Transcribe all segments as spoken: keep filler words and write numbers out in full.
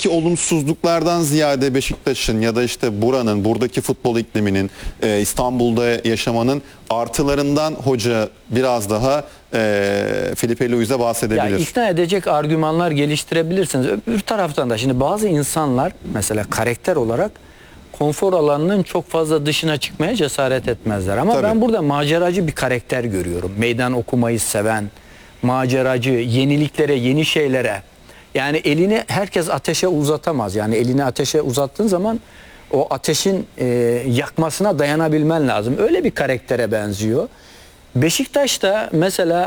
buradaki olumsuzluklardan ziyade Beşiktaş'ın ya da işte buranın, buradaki futbol ikliminin, e, İstanbul'da yaşamanın artılarından hoca biraz daha e, Felipe Luiz'e bahsedebilir. Ya ikna edecek argümanlar geliştirebilirsiniz. Öbür taraftan da şimdi bazı insanlar mesela karakter olarak konfor alanının çok fazla dışına çıkmaya cesaret etmezler. Ama Tabii. ben burada maceracı bir karakter görüyorum. Meydan okumayı seven, maceracı, yeniliklere, yeni şeylere. Yani elini herkes ateşe uzatamaz. Yani elini ateşe uzattığın zaman o ateşin e, yakmasına dayanabilmen lazım. Öyle bir karaktere benziyor. Beşiktaş'ta mesela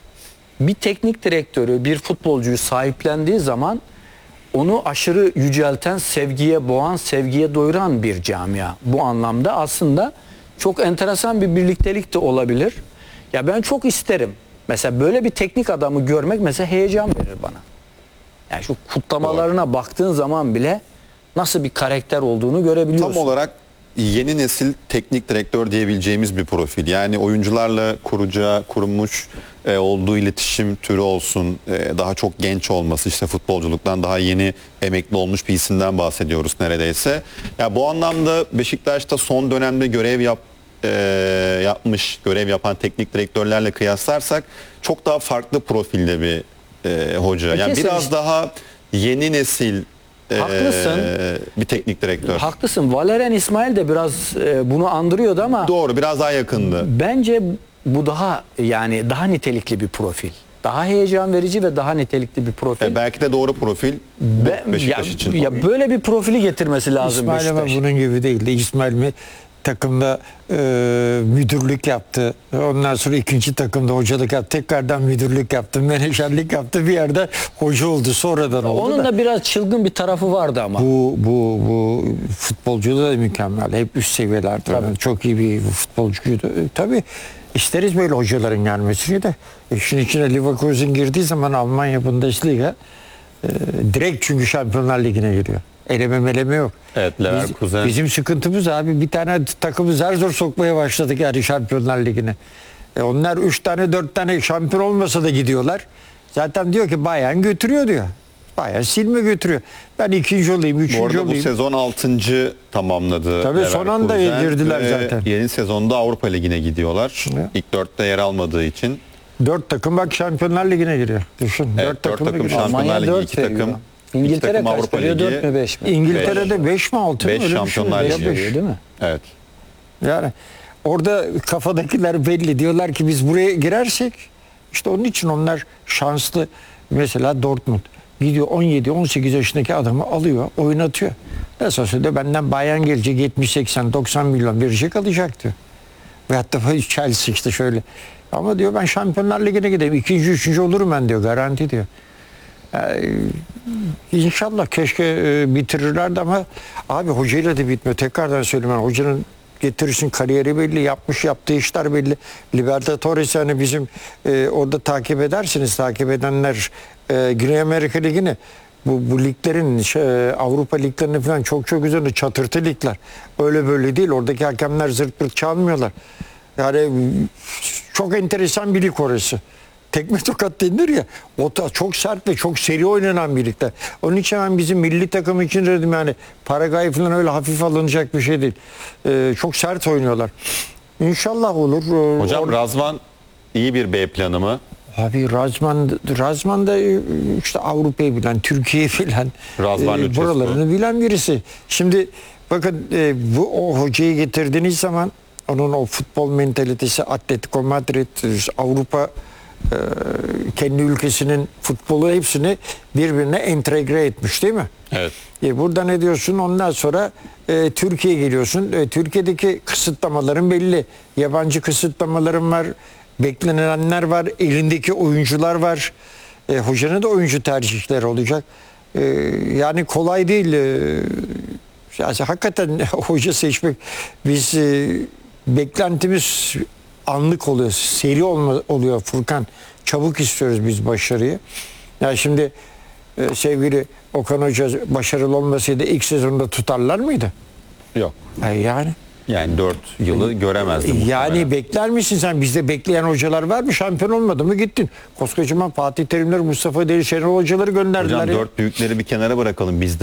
bir teknik direktörü, bir futbolcuyu sahiplendiği zaman onu aşırı yücelten, sevgiye boğan, sevgiye doyuran bir camia. Bu anlamda aslında çok enteresan bir birliktelik de olabilir. Ya ben çok isterim. Mesela böyle bir teknik adamı görmek mesela heyecan verir bana. Yani şu kutlamalarına Doğru. baktığın zaman bile nasıl bir karakter olduğunu görebiliyorsun. Tam olarak yeni nesil teknik direktör diyebileceğimiz bir profil. Yani oyuncularla kuracağı, kurmuş e, olduğu iletişim türü olsun, e, daha çok genç olması, işte futbolculuktan daha yeni emekli olmuş bir isimden bahsediyoruz neredeyse. Ya bu anlamda Beşiktaş'ta son dönemde görev yap, e, yapmış, görev yapan teknik direktörlerle kıyaslarsak çok daha farklı profilde bir e, hoca. Yani biraz işte, daha yeni nesil Haklısın. Ee, bir teknik direktör. Haklısın. Valerian İsmail de biraz e, bunu andırıyordu ama doğru, biraz daha yakındı. Bence bu daha yani daha nitelikli bir profil. Daha heyecan verici ve daha nitelikli bir profil. E, belki de doğru profil Be, Beşiktaş ya, için. Ya böyle bir profili getirmesi lazım İsmail Beşiktaş. ama bunun gibi değildi. İsmail mi takımda e, müdürlük yaptı. Ondan sonra ikinci takımda hocalık yaptı. Tekrardan müdürlük yaptı. Menajerlik yaptı. Bir yerde hoca oldu. Sonradan oldu. Onun da, da biraz çılgın bir tarafı vardı ama. Bu bu bu futbolcu da mükemmel. Hep üst seviyelerde. Tabii. Çok iyi bir futbolcuydu. Tabii isteriz böyle hocaların gelmesini de. İşin içine Leverkusen girdiği zaman Almanya Bundesliga e, direkt çünkü Şampiyonlar Ligi'ne giriyor. Eleme meleme yok. Evet, Leverkusen. Biz, bizim sıkıntımız abi bir tane takımı zar zor sokmaya başladık yani Şampiyonlar Ligi'ne. E onlar üç tane dört tane şampiyon olmasa da gidiyorlar. Zaten diyor ki Bayern götürüyor diyor. Bayern silme götürüyor. Ben ikinci olayım, üçüncü olayım. Bu arada olayım. bu sezon altıncı tamamladı. Tabii Leverkusen. son anda girdiler zaten. Yeni sezonda Avrupa Ligi'ne gidiyorlar. Evet. İlk dörtte yer almadığı için. Dört takım bak Şampiyonlar Ligi'ne giriyor. Düşün. Evet, dört, dört takım giriyor. Şampiyonlar Ligi, iki takım. İngiltere takım kaç Avrupa veriyor? Ligi. dört mü beş mi? İngiltere'de beş mi altı mı? beş Öyle bir Şampiyonlar şey. Ligi. Ya beş. Değil mi? Evet. Yani orada kafadakiler belli. Diyorlar ki biz buraya girersek işte onun için onlar şanslı. Mesela Dortmund gidiyor on yedi on sekiz yaşındaki adamı alıyor, oynatıyor. Nasıl olsa da benden Bayern gelecek yetmiş seksen doksan milyon verecek alacak diyor. Ve hatta Chelsea işte şöyle. Ama diyor ben Şampiyonlar Ligi'ne gideyim. İkinci, üçüncü olurum ben diyor. Garanti diyor. Yani, İnşallah keşke e, bitirirlerdi ama abi hocayla da bitmiyor. Tekrardan söyleyeyim. Yani hocanın getirirsin kariyeri belli, yapmış yaptığı işler belli. Libertadores yani bizim e, orada takip edersiniz. Takip edenler e, Güney Amerika Ligi'ni bu, bu liglerin şey, Avrupa liglerini falan çok çok üzerinde çatırtı ligler. Öyle böyle değil. Oradaki hakemler zırt pırt çalmıyorlar. Yani çok enteresan bir lig orası. Tekme tokat denir ya. O da çok sert ve çok seri oynanan bir ligler. Onun için ben bizim milli takım için dedim yani Paraguay falan öyle hafif alınacak bir şey değil. Ee, çok sert oynuyorlar. İnşallah olur. Hocam Or Razvan iyi bir B planı mı? Abi Razman, Razman da işte Avrupa'yı bilen, Türkiye'yi bilen, Razvan e, buralarını bilen birisi. Şimdi bakın e, bu o hocayı getirdiğiniz zaman onun o futbol mentalitesi, Atletico Madrid, Avrupa e, kendi ülkesinin futbolu hepsini birbirine entegre etmiş değil mi? Evet. E, burada ne diyorsun? Ondan sonra e, Türkiye'ye geliyorsun. E, Türkiye'deki kısıtlamaların belli. Yabancı kısıtlamaların var. Beklenenler var. Elindeki oyuncular var. E, hocanın da oyuncu tercihleri olacak. E, yani kolay değil. E, yani hakikaten hoca seçmek biz e, beklentimiz anlık oluyor. Seri olma, oluyor Furkan. Çabuk istiyoruz biz başarıyı. Yani şimdi e, sevgili Okan Hoca başarılı olmasaydı ilk sezonda tutarlar mıydı? Yok. E, yani. Yani dört yılı göremezdim. Yani muhtemelen. bekler misin sen? Bizde bekleyen hocalar var mı? Şampiyon olmadı mı? Gittin. Koskocaman Fatih Terimler, Mustafa Deli Şenol hocaları gönderdiler. Hocam ya. dört büyükleri bir kenara bırakalım. Bizde